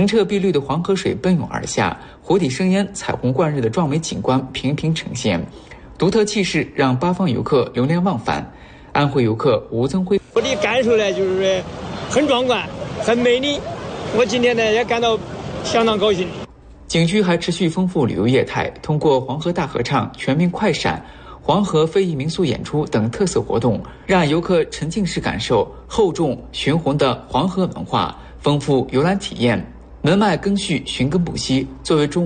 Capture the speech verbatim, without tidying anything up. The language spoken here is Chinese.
澄澈碧绿的黄河水奔涌而下，湖底生烟，彩虹贯日的壮美景观频频呈现，独特气势让八方游客流连忘返。安徽游客吴增辉， 我的感受呢，就是很壮观，很美丽。我今天呢也感到相当高兴。 景区还持续丰富旅游业态，通过黄河大合唱、全民快闪、黄河非遗民俗演出等特色活动，让游客沉浸式感受厚重雄浑的黄河文化，丰富游览体验。门迈更续，寻根补稀，作为中